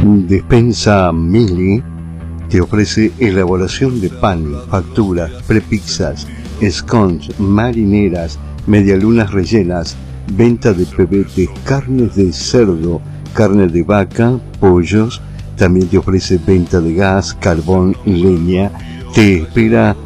Despensa Mili te ofrece elaboración de pan, facturas, prepizzas, scones, marineras, medialunas rellenas, venta de pebetes, carnes de cerdo, carne de vaca, pollos. También te ofrece venta de gas, carbón y leña. Te espera